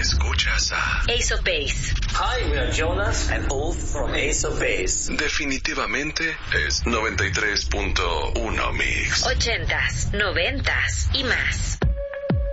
Escuchas a Ace of Base. Hi, we are Jonas and Ulf from Ace of Base. Definitivamente es 93.1 Mix. 80s, 90s y más.